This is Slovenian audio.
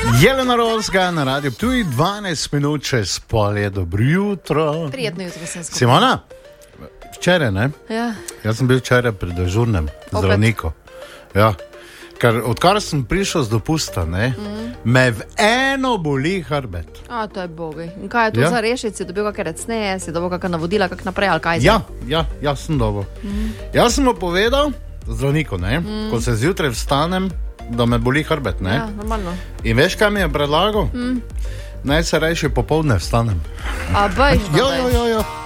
Jelena Rozga na radiju Ptuj, 12 minut čez pol je, dobro jutro. Prijetno jutro sem skupaj. Simona, včeraj, ne? Ja. Jaz sem bil včeraj pri dežurnem zdravniku. Ja. Odkar sem prišel z dopusta, me v eno boli hrbet. A, to je bogi. In kaj je to za rešiti? Si dobil kakšne recneje, si dobil kakšna navodila, kak naprej, ali kaj? Ja, sem dobil. Jaz sem mu povedal, zdravniku, ko se zjutraj vstanem, da me boli hrbet, ne? Ja, normalno. In veš, kaj mi je predlagal? Naj se reči popoldne vstanem. A, bejš, Ja.